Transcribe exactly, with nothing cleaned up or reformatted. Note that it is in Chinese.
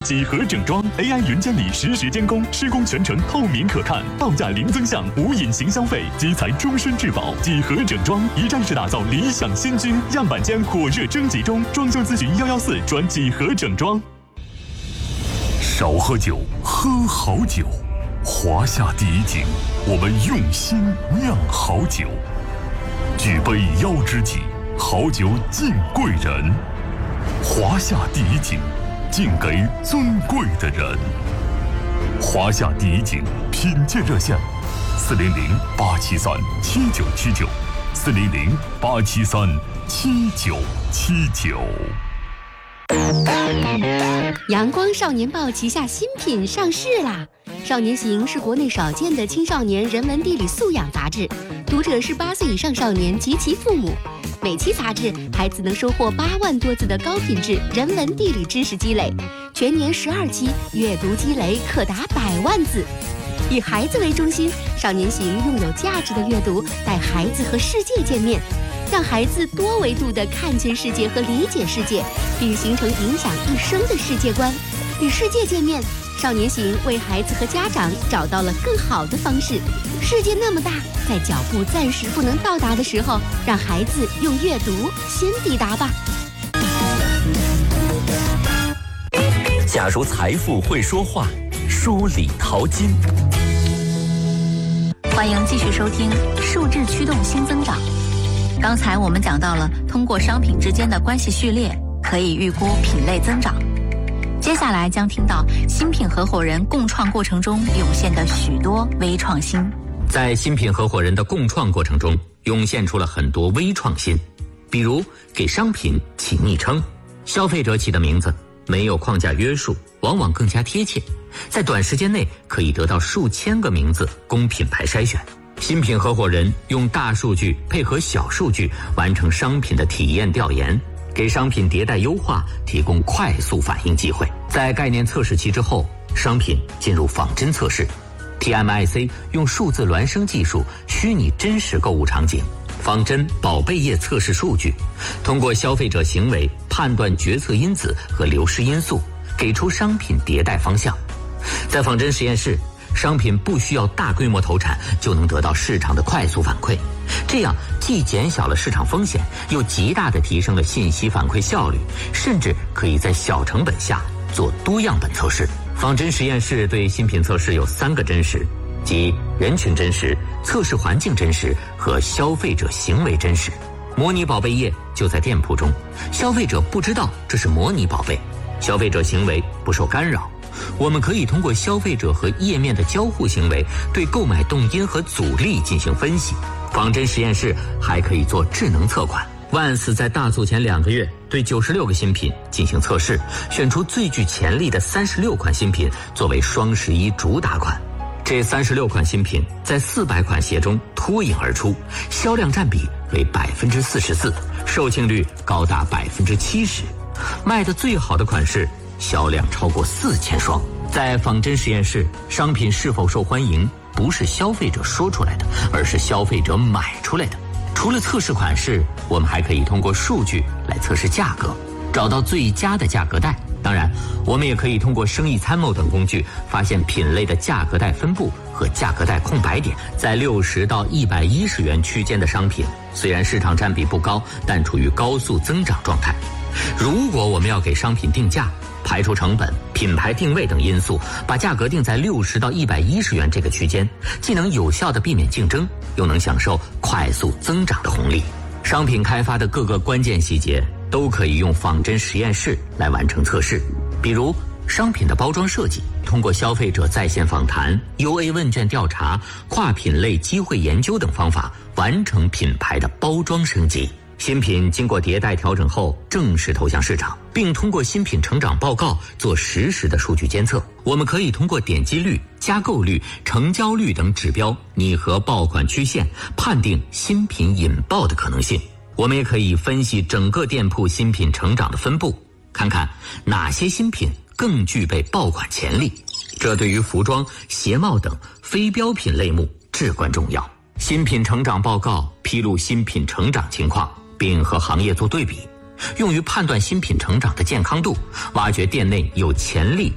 几何整装 A I 云监理实时监工，施工全程透明可看，报价零增项，无隐形消费，基材终身质保。几何整装一站式打造理想新居，样板间火热征集中，装修咨询幺幺四转几何整装。 少喝酒，喝好酒。华夏第一景，我们用心酿好酒。举杯邀知己，好酒敬贵人。华夏第一景，敬给尊贵的人。华夏第一景品鉴热线：四零零八七三七九七九，四零零八七三七九七九。 阳光少年报旗下新品上市啦！少年行是国内少见的青少年人文地理素养杂志，读者是八岁以上少年及其父母。每期杂志，孩子能收获八万多字的高品质人文地理知识积累，全年十二期，阅读积累可达百万字。以孩子为中心，少年行用有价值的阅读带孩子和世界见面，让孩子多维度地看见世界和理解世界，并形成影响一生的世界观。与世界见面，少年行为孩子和家长找到了更好的方式。世界那么大，在脚步暂时不能到达的时候，让孩子用阅读先抵达吧。 假如财富会说话，梳理淘金。 欢迎继续收听数字驱动新增长。刚才我们讲到了通过商品之间的关系序列可以预估品类增长，接下来将听到新品合伙人共创过程中涌现的许多微创新。 在新品合伙人的共创过程中，涌现出了很多微创新，比如给商品起昵称，消费者起的名字没有框架约束，往往更加贴切，在短时间内可以得到数千个名字供品牌筛选。新品合伙人用大数据配合小数据完成商品的体验调研，给商品迭代优化提供快速反应机会。在概念测试期之后，商品进入仿真测试。 T M I C 用数字孪生技术虚拟真实购物场景，仿真宝贝页测试数据，通过消费者行为判断决策因子和流失因素，给出商品迭代方向。在仿真实验室，商品不需要大规模投产就能得到市场的快速反馈，这样既减小了市场风险，又极大地提升了信息反馈效率，甚至可以在小成本下做多样本测试。仿真实验室对新品测试有三个真实，即人群真实、测试环境真实和消费者行为真实。模拟宝贝页就在店铺中，消费者不知道这是模拟宝贝，消费者行为不受干扰。我们可以通过消费者和页面的交互行为，对购买动因和阻力进行分析。仿真实验室还可以做智能测款。万斯在大促前两个月对九十六个新品进行测试，选出最具潜力的三十六款新品作为双十一主打款。这三十六款新品在四百款鞋中脱颖而出，销量占比为百分之四十四，售罄率高达百分之七十。卖得最好的款式销量超过四千双。在仿真实验室，商品是否受欢迎，不是消费者说出来的，而是消费者买出来的。除了测试款式，我们还可以通过数据来测试价格，找到最佳的价格带。当然，我们也可以通过生意参谋等工具，发现品类的价格带分布和价格带空白点。在六十到一百一十元区间的商品，虽然市场占比不高，但处于高速增长状态。如果我们要给商品定价，排除成本、品牌定位等因素，把价格定在六十到一百一十元这个区间，既能有效地避免竞争，又能享受快速增长的红利。商品开发的各个关键细节都可以用仿真实验室来完成测试，比如商品的包装设计，通过消费者在线访谈、U A 问卷调查、跨品类机会研究等方法，完成品牌的包装升级。新品经过迭代调整后正式投向市场，并通过新品成长报告做实时的数据监测。我们可以通过点击率、加购率、成交率等指标拟合爆款曲线，判定新品引爆的可能性。我们也可以分析整个店铺新品成长的分布，看看哪些新品更具备爆款潜力，这对于服装、鞋帽等非标品类目至关重要。新品成长报告披露新品成长情况，并和行业做对比，用于判断新品成长的健康度，挖掘店内有潜力